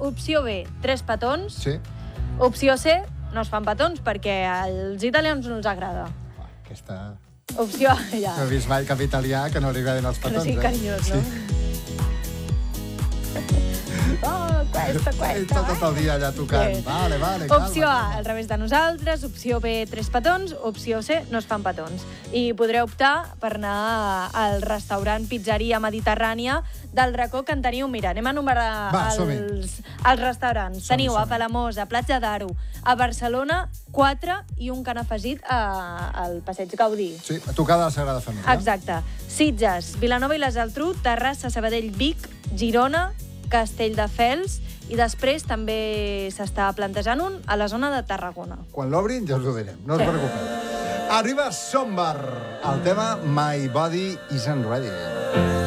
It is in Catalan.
Opció B, 3 petons. Sí. Opció C, no es fan petons perquè als italians no els agrada. Aquesta... Opció A, ja. No he vist mai cap italià que no li agradin els Que petons. no sigui carinyós, no? Oh, cuesta. Tot el dia allà tocant. Sí. Vale, Opció A, al revés de nosaltres. Opció B, 3 petons. Opció C, no es fan petons. I podreu optar per anar al restaurant Pizzeria Mediterrània del Racó, que en teniu. Mira, anem a enumerar els restaurants. Teniu a Palamós, a Platja d'Aro, a Barcelona, 4 i un que han afegit al Passeig Gaudí. Sí, a tocar de la Sagrada Família. Exacte. Sitges, Vilanova i la Geltrú, Terrassa, Sabadell, Vic, Girona, Castelldefels, i després també s'està plantejant un a la zona de Tarragona. Quan l'obrin ja us ho direm, no us preocupeu. Arriba Sombar, el tema My Body Isn't Ready.